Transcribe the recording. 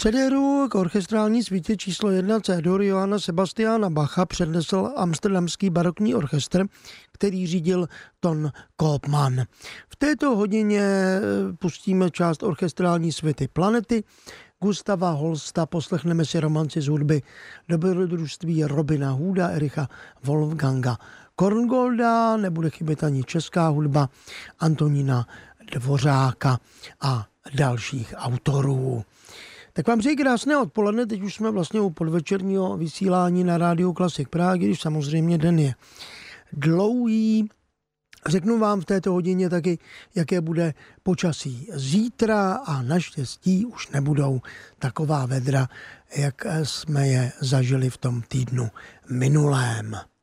Předehru k orchestrální svítě číslo 1 C-dur Johanna Sebastiana Bacha přednesl amsterdamský barokní orchestr, který řídil Ton Koopman. V této hodině pustíme část orchestrální svity Planety Gustava Holsta, poslechneme si romanci z hudby dobrodružství Robina Hooda, Ericha Wolfganga Korngolda, nebude chybět ani česká hudba Antonína Dvořáka a dalších autorů. Tak vám přeji krásné odpoledne, teď už jsme vlastně u podvečerního vysílání na Rádiu Klasik Praha, když samozřejmě den je dlouhý. Řeknu vám v této hodině taky, jaké bude počasí zítra a naštěstí už nebudou taková vedra, jak jsme je zažili v tom týdnu minulém.